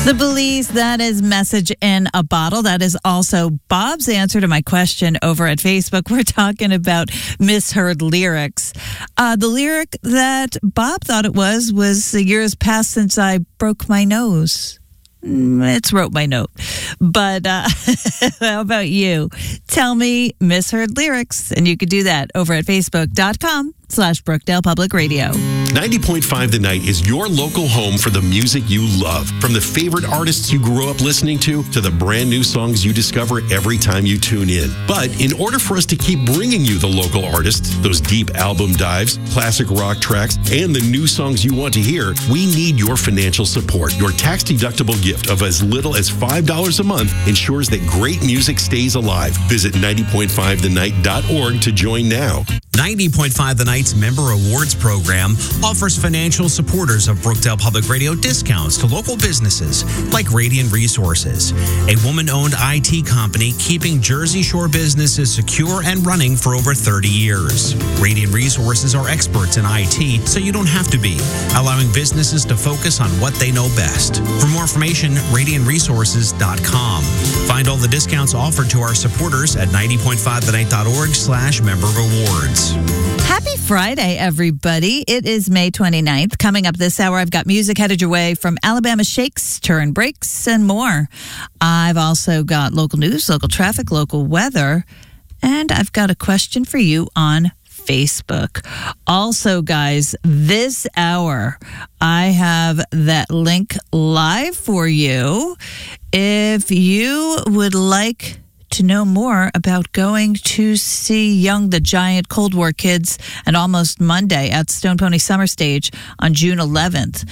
The Belize, that is Message in a Bottle. That is also Bob's answer to my question over at Facebook. We're talking about misheard lyrics. The lyric that Bob thought it was the years past since I broke my nose. It's wrote my note. But how about you? Tell me misheard lyrics. And you could do that over at facebook.com/Brookdale Public Radio. 90.5 The Night is your local home for the music you love. From the favorite artists you grew up listening to the brand new songs you discover every time you tune in. But in order for us to keep bringing you the local artists, those deep album dives, classic rock tracks, and the new songs you want to hear, we need your financial support. Your tax-deductible gift of as little as $5 a month ensures that great music stays alive. Visit 90.5thenight.org to join now. 90.5 The Night's Member Awards program offers financial supporters of Brookdale Public Radio discounts to local businesses like Radiant Resources, a woman-owned IT company keeping Jersey Shore businesses secure and running for over 30 years. Radiant Resources are experts in IT, so you don't have to be, allowing businesses to focus on what they know best. For more information, radiantresources.com. Find all the discounts offered to our supporters at 90.5thenight.org/member awards. Happy Friday, everybody. It is May 29th. Coming up this hour, I've got music headed your way from Alabama Shakes, Turn Breaks, and more. I've also got local news, local traffic, local weather, and I've got a question for you on Facebook. Also, guys, this hour, I have that link live for you. If you would like to know more about going to see Young the Giant Cold War Kids and Almost Monday at Stone Pony Summer Stage on June 11th.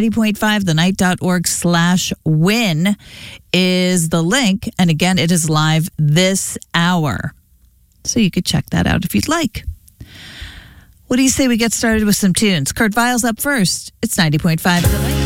90.5thenight.org/win is the link. And again, it is live this hour. So you could check that out if you'd like. What do you say we get started with some tunes? Kurt Vile's up first. It's 90.5 The Night.